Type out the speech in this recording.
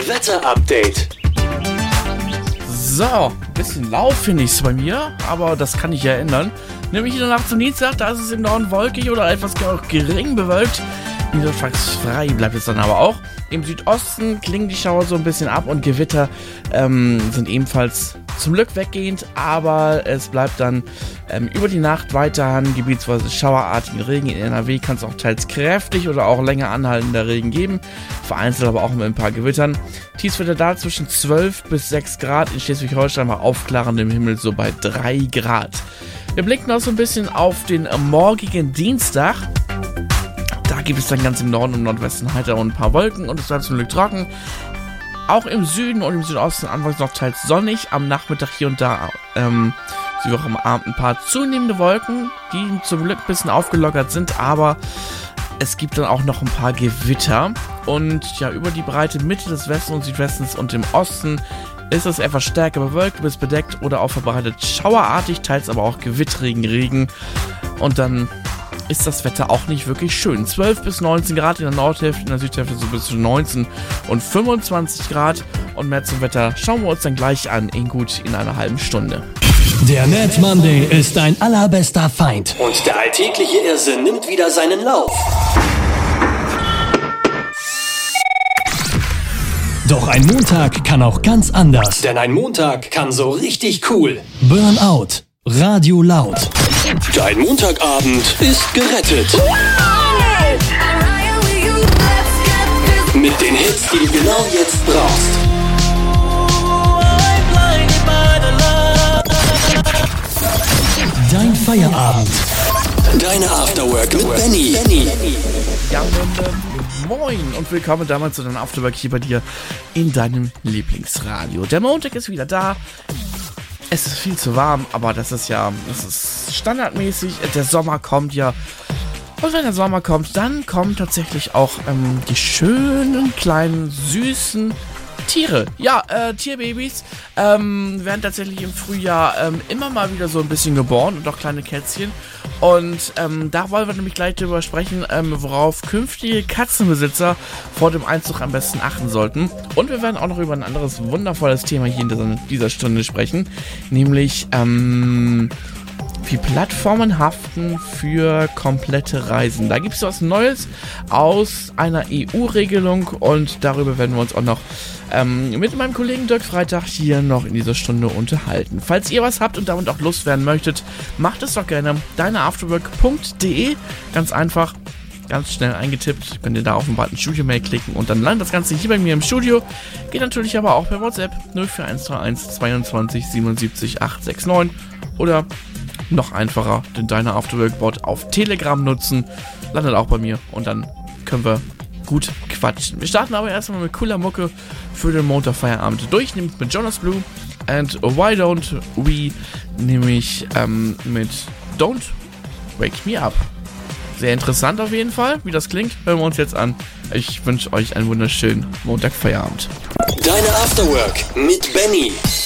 Wetter-Update. So, ein bisschen lau finde ich es bei mir, aber das kann ich ja ändern. Nämlich in der Nacht zum Dienstag, da ist es im Norden wolkig oder etwas gering bewölkt. Niederschlagsfrei bleibt es dann aber auch. Im Südosten klingen die Schauer so ein bisschen ab und Gewitter sind ebenfalls zum Glück weggehend, aber es bleibt dann über die Nacht weiterhin gebietsweise schauerartigen Regen. In NRW kann es auch teils kräftig oder auch länger anhaltender Regen geben, vereinzelt aber auch mit ein paar Gewittern. Tiefstwerte da zwischen 12 bis 6 Grad, in Schleswig-Holstein bei aufklarendem Himmel so bei 3 Grad. Wir blicken auch so ein bisschen auf den morgigen Dienstag. Da gibt es dann ganz im Norden und Nordwesten heiter und ein paar Wolken und es bleibt zum Glück trocken. Auch im Süden und im Südosten anfangs noch teils sonnig, am Nachmittag hier und da sie auch am Abend ein paar zunehmende Wolken, die zum Glück ein bisschen aufgelockert sind, aber es gibt dann auch noch ein paar Gewitter und ja, über die breite Mitte des Westens und Südwestens und im Osten ist es etwas stärker bewölkt bis bedeckt oder auch verbreitet schauerartig, teils aber auch gewittrigen Regen und dann ist das Wetter auch nicht wirklich schön. 12 bis 19 Grad in der Nordhälfte, in der Südhälfte so bis zu 19 und 25 Grad. Und mehr zum Wetter schauen wir uns dann gleich an, in einer halben Stunde. Der Mad Monday ist dein allerbester Feind. Und der alltägliche Irrsinn nimmt wieder seinen Lauf. Doch ein Montag kann auch ganz anders. Denn ein Montag kann so richtig cool. Burnout. Radio laut. Dein Montagabend ist gerettet. Mit den Hits, die du genau jetzt brauchst. Dein Feierabend. Deine Afterwork mit Benny. Ja, moin und willkommen damals zu deinem Afterwork hier bei dir in deinem Lieblingsradio. Der Montag ist wieder da. Es ist viel zu warm, aber das ist standardmäßig. Der Sommer kommt ja. Und wenn der Sommer kommt, dann kommen tatsächlich auch die schönen, kleinen, süßen Tiere. Ja, Tierbabys werden tatsächlich im Frühjahr immer mal wieder so ein bisschen geboren und auch kleine Kätzchen. Und da wollen wir nämlich gleich drüber sprechen, worauf künftige Katzenbesitzer vor dem Einzug am besten achten sollten. Und wir werden auch noch über ein anderes wundervolles Thema hier in dieser Stunde sprechen, nämlich wie Plattformen haften für komplette Reisen. Da gibt es was Neues aus einer EU-Regelung und darüber werden wir uns auch noch mit meinem Kollegen Dirk Freitag hier noch in dieser Stunde unterhalten. Falls ihr was habt und damit auch loswerden möchtet, macht es doch gerne. deineafterwork.de, ganz einfach, ganz schnell eingetippt. Könnt ihr da auf den Button Studio-Mail klicken und dann landet das Ganze hier bei mir im Studio. Geht natürlich aber auch per WhatsApp 04131 22 77 869 oder noch einfacher den Deiner Afterwork-Bot auf Telegram nutzen. Landet auch bei mir und dann können wir gut quatschen. Wir starten aber erstmal mit cooler Mucke für den Montagfeierabend durch, nämlich mit Jonas Blue and Why Don't We, nämlich mit Don't Wake Me Up. Sehr interessant auf jeden Fall, wie das klingt. Hören wir uns jetzt an. Ich wünsche euch einen wunderschönen Montagfeierabend. Deine Afterwork mit Benny.